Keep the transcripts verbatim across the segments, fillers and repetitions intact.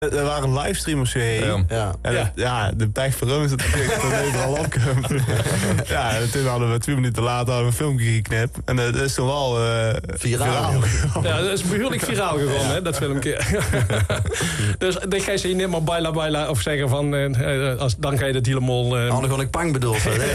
Er waren livestreamers heen. Ja. Ja. En Ja. het, ja, de pech voor hem is dat het overal opkomt. Ja, en toen hadden we twee minuten later hadden we een filmpje geknipt. En dat is toen wel uh, Viraal. viraal. Ja, dat is behoorlijk viraal geworden, hè, dat filmpje. Dus dan ga je niet maar baila baila of zeggen van... Uh, als, dan ga je dat helemaal... Uh, Anders kon ik pang bedoeld.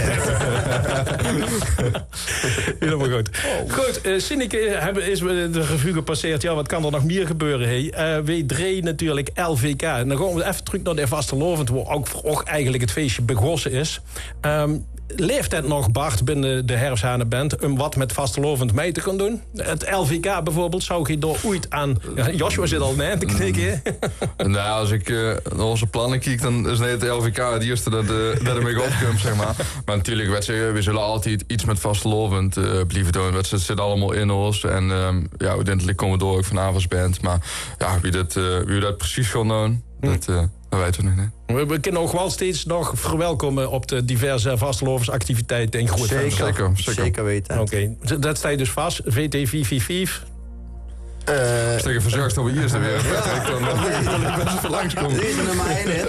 helemaal goed. Goed, uh, Sineke hebben, is de revue gepasseerd. Ja, wat kan er nog meer gebeuren? Hey? Uh, W drie natuurlijk, L V K. En dan gaan we even terug naar de Vastelovend, waar ook, ook eigenlijk het feestje begonnen is. Um, Leeft het nog, Bart, binnen de Herfsthanenband om wat met Vastelovend mee te gaan doen? Het L V K bijvoorbeeld, zou je door ooit aan... Ja, Joshua zit al net te knikken. Mm. Nou, als ik uh, naar onze plannen kijk, dan is het L V K het eerste dat, uh, dat ermee opkomt, zeg maar. Maar natuurlijk, we, we zullen altijd iets met Vastelovend uh, blijven doen. Het zit allemaal in ons. En um, ja, uiteindelijk komen we door ook van Avondsband. Maar ja, wie dat, uh, wie dat precies gaat doen, mm. dat... Uh, Dat weten we nog niet. We, we kunnen ook wel steeds nog verwelkomen op de diverse vasteloversactiviteiten in Groot. Zeker, zeker, zeker. zeker weten. Oké, okay. Dat staat dus vast. V T vijf vijf vijf. Uh, Steek verzorgd dat we hier zijn weer. Ja. Dan uh, best even langskomen. Deze nummer één hit.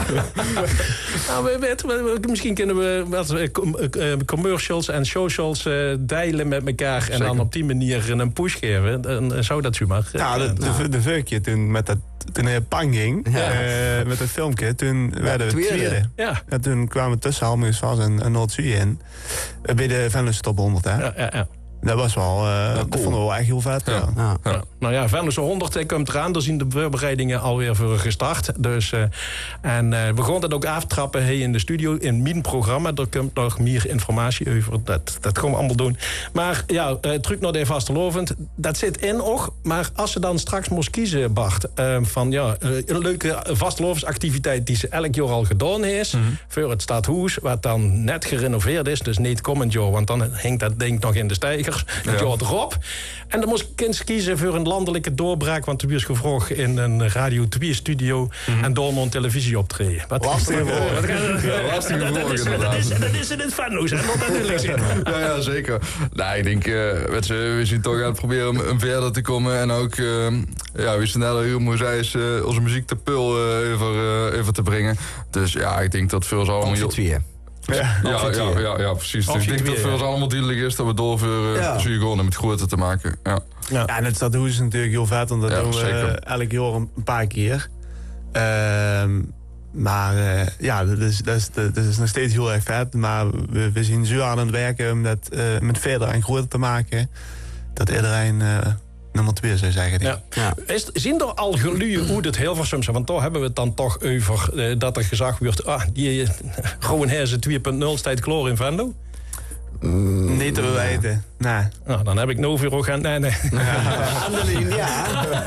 Nou, we, we, we, misschien kunnen we wat uh, commercials en socials uh, delen met elkaar. Zeker. En dan op die manier een push geven. Dan uh, zou dat zomaar. Ja, de, de, de vorige toen met dat... Toen hij pang ging, ja. uh, met het filmpje, toen ja, werden we tweede. tweede. Ja. En toen kwamen we tussen Halmers vast en, en Noord-Zuid in. Uh, bij de Venlose Top honderd, hè. Ja, ja, ja. Dat was wel, uh, ja, cool. Dat vonden we wel echt heel vet. Ja. Ja. Ja. Ja. Nou ja, Venlose honderd komt eraan. Daar zien de voorbereidingen alweer voor gestart. Dus, uh, en uh, we gaan dat ook aftrappen hey, in de studio, in mijn programma. Er komt nog meer informatie over. Dat, dat gaan we allemaal doen. Maar ja, uh, terug naar de Vastelovend. Dat zit in ook. Maar als ze dan straks moest kiezen, Bart, uh, van ja, uh, een leuke vastelovendsactiviteit die ze elk jaar al gedaan heeft, mm-hmm. voor het Stadhuis, wat dan net gerenoveerd is. Dus niet komend jaar, want dan hangt dat ding nog in de stijger. Het jaar erop. En dan moest ik kiezen voor een landelijke doorbraak, want toen was gevraagd in een Radio twee studio mm-hmm. en door een televisie optreden. Wat lastige vraag. Ja, lastige vraag, inderdaad. Dat is in het Venlose, hè? Dat natuurlijk zien. Ja, ja, zeker. Nou, ik denk, uh, we, we zien toch aan het proberen om, om verder te komen en ook, uh, ja, wie sneller heel mooi zei, is uh, onze muziek te pul uh, even, uh, even te brengen. Dus ja, ik denk dat veel zo allemaal... Heel... Ja, ja, ja, ja, ja, precies. Dus ik denk dat het voor ons allemaal duidelijk is dat we doorvuren uh, ja. Zuurgonen met groter te maken. Ja, ja. ja en het Stadhuis is natuurlijk heel vet, want dat ja, doen we uh, elk jaar een paar keer. Uh, maar uh, ja, dat is, dat, is, dat is nog steeds heel erg vet. Maar we, we zien zo aan het werken om dat uh, met verder en groter te maken. Dat iedereen... Uh, nummer twee zou zeggen. Ja. Ja. Is, zien er al geluiden hoe dit Hilversum zijn? Want daar hebben we het dan toch over uh, dat er gezegd wordt... Ah, die uh, Groen Herzen twee punt nul staat kloor in Venlo? Mm, niet te weten. Nee. Nou, dan heb ik no veel gaan. Nee, nee. Annelien, ja.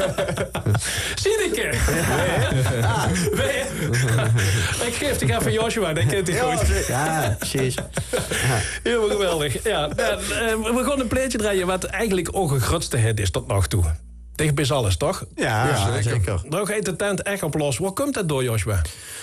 Sineke. Ja. Ik geef het even Joshua, dan kent hij goed. Ja, precies. Ja. Helemaal geweldig. Ja, we gaan een plaatje draaien wat eigenlijk ook een grootste hit is tot nog toe. Dicht bij alles, toch? Ja, ja zeker. zeker. Nou gaat de tent echt op los. Waar komt dat door, Joshua?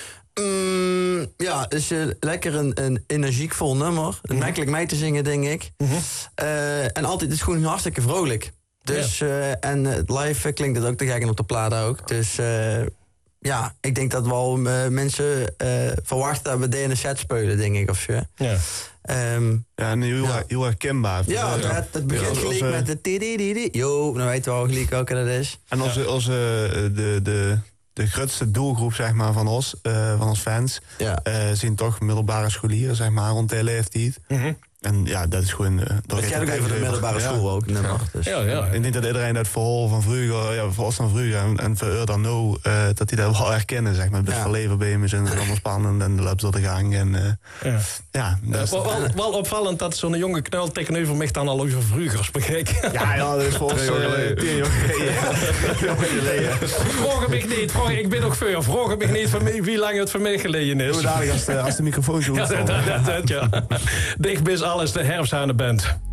Mm, ja, het is uh, lekker een, een energiek vol nummer. Mm-hmm. Makkelijk mee te zingen, denk ik. Mm-hmm. Uh, en altijd is het gewoon hartstikke vrolijk. Dus, ja. uh, en uh, live klinkt het ook te gek en op de plaat ook. Dus uh, ja, ik denk dat wel uh, mensen uh, verwachten dat we D N S spelen, denk ik. Of zo. Ja. Um, ja, en heel, ja. heel herkenbaar. Ja, ja. Het, het begint ja, gelijk met de tidididi. Jo, dan weten we al gelijk welke dat is. En onze, ja. onze de... de de grootste doelgroep zeg maar, van ons, uh, van ons fans, ja. uh, zien toch middelbare scholieren, zeg maar, rond de leeftijd. Mm-hmm. En ja, dat is gewoon... Uh, dat gaat ook even de middelbare school ja. ook. Ja. Dus. Ja, ja. Ik denk dat iedereen dat verhaal van vroeger, ja, voor ons dan vroeger en, en voor u dan nou, uh, dat die dat wel herkennen, zeg maar. Het ja. verleven bij me zijn allemaal spannend en de loopt door de gang. En, uh, ja. Ja, dat is, uh, wel, wel opvallend dat zo'n jonge knul tegenover mij dan al over vroeger bekijkt. Ja, ja, dat is voor ons tien jaar geleden. Vroeg hem ik niet, vroeg, ik ben nog veel. Vroeg hem ik niet van wie lang het voor mij geleden is. Hoe dadelijk als de, als de microfoon zo ja, dat, dat, dat, ja. Dicht bis alles de Herfsthanenband.